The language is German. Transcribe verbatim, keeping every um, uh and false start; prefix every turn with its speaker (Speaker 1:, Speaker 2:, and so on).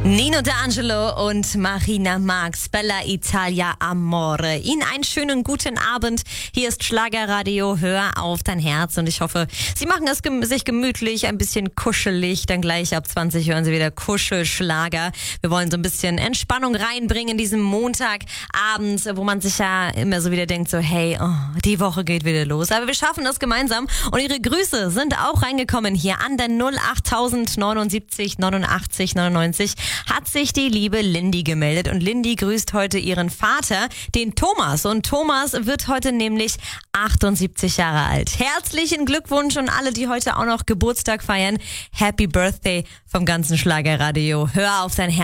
Speaker 1: Nino D'Angelo und Marina Marx, Bella Italia Amore. Ihnen einen schönen guten Abend. Hier ist Schlagerradio, hör auf dein Herz. Und ich hoffe, Sie machen es gem- sich gemütlich, ein bisschen kuschelig. Dann gleich ab zwanzig hören Sie wieder Kuschelschlager. Wir wollen so ein bisschen Entspannung reinbringen in diesem Montagabend, wo man sich ja immer so wieder denkt, so hey, oh, die Woche geht wieder los. Aber wir schaffen das gemeinsam. Und Ihre Grüße sind auch reingekommen hier an der null acht neunundsiebzig neunundachtzig neunundneunzig. Hat sich die liebe Lindy gemeldet und Lindy grüßt heute ihren Vater, den Thomas. Und Thomas wird heute nämlich achtundsiebzig Jahre alt. Herzlichen Glückwunsch und alle, die heute auch noch Geburtstag feiern. Happy Birthday vom ganzen Schlagerradio. Hör auf dein Herz.